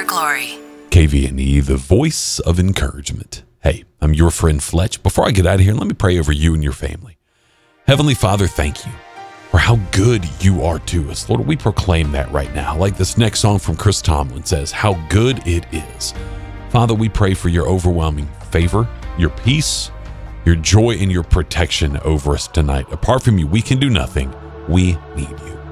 glory. KVNE, the voice of encouragement. Hey, I'm your friend Fletch. Before I get out of here, let me pray over you and your family. Heavenly Father, thank you for how good you are to us. Lord, we proclaim that right now. Like this next song from Chris Tomlin says, how good it is. Father, we pray for your overwhelming favor, your peace, your joy, and your protection over us tonight. Apart from you, we can do nothing. We need you.